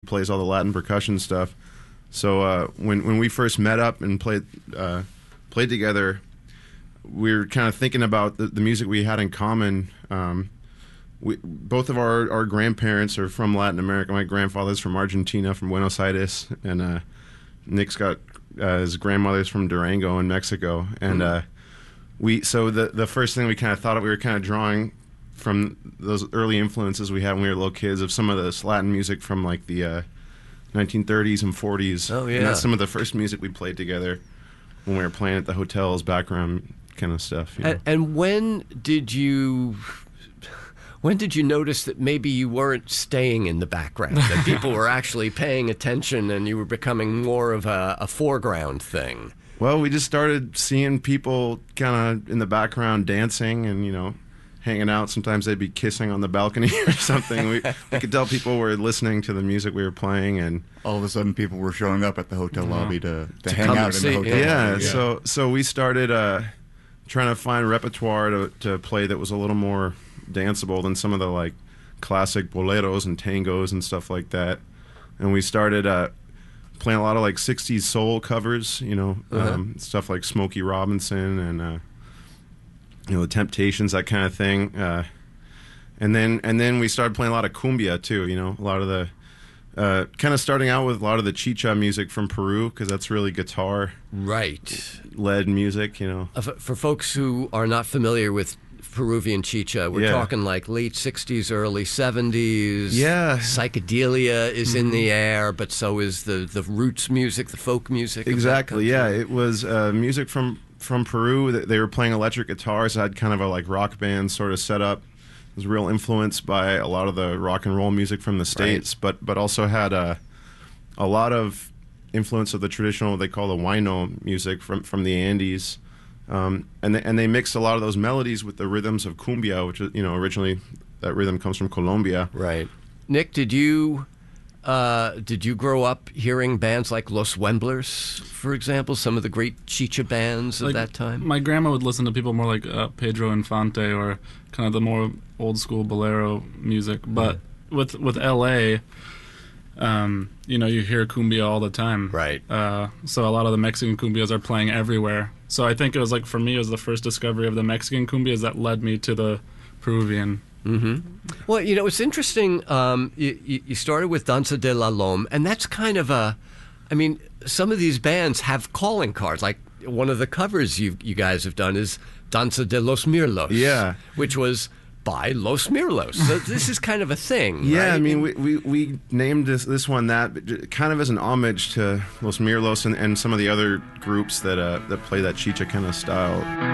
plays all the Latin percussion stuff. So when we first met up and played together, we were kind of thinking about the music we had in common. Both of our grandparents are from Latin America. My grandfather's from Argentina, from Buenos Aires, and Nick's got his grandmother's from Durango in Mexico. And so the first thing we kind of thought of, we were kind of drawing from those early influences we had when we were little kids of some of this Latin music from like the 1930s and 40s. Oh, yeah. And that's some of the first music we played together when we were playing at the hotels, background kind of stuff. You know? And when did you notice that maybe you weren't staying in the background, that people were actually paying attention and you were becoming more of a foreground thing? Well, we just started seeing people kind of in the background dancing and, hanging out. Sometimes they'd be kissing on the balcony or something. We could tell people were listening to the music we were playing, and all of a sudden people were showing up at the hotel lobby to hang come out and in the see. hotel yeah. lobby. So we started trying to find repertoire to play that was a little more danceable than some of the like classic boleros and tangos and stuff like that. And we started playing a lot of like 60s soul covers, stuff like Smokey Robinson and the Temptations, that kind of thing. And then we started playing a lot of cumbia too. A lot of the kind of starting out with a lot of the chicha music from Peru, because that's really guitar led music. For folks who are not familiar with Peruvian chicha, we're talking like late 60s, early 70s. Yeah. Psychedelia is in the air, but so is the roots music, the folk music. Exactly, yeah. It was music from Peru. They were playing electric guitars. It had kind of a like rock band sort of setup. It was real influenced by a lot of the rock and roll music from the States, but also had a lot of influence of the traditional, what they call the huayno music from the Andes. And they mixed a lot of those melodies with the rhythms of cumbia, which originally that rhythm comes from Colombia. Right. Nick, did you grow up hearing bands like Los Wemblers, for example, some of the great chicha bands of that time? My grandma would listen to people more like Pedro Infante or kind of the more old school bolero music. But with L.A., you hear cumbia all the time. Right. So a lot of the Mexican cumbias are playing everywhere. So I think it was like, for me, it was the first discovery of the Mexican cumbias that led me to the Peruvian. Mm-hmm. Well, it's interesting. You started with Danza de la Lom, and that's kind of some of these bands have calling cards. Like one of the covers you guys have done is Danza de los Mirlos, which was by Los Mirlos. So this is kind of a thing. Yeah, right? I mean, we named this one that kind of as an homage to Los Mirlos and some of the other groups that play that chicha kind of style.